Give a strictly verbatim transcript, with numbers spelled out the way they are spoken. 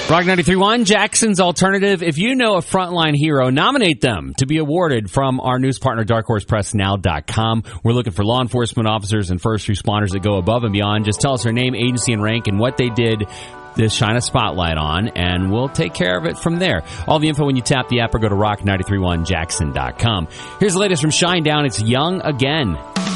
Rock ninety-three point one, Jackson's Alternative. If you know a frontline hero, nominate them to be awarded from our news partner, dark horse press now dot com. We're looking for law enforcement officers and first responders that go above and beyond. Just tell us their name, agency, and rank, and what they did to shine a spotlight on, and we'll take care of it from there. All the info when you tap the app or go to rock nine three one jackson dot com. Here's the latest from Shinedown. It's Young Again.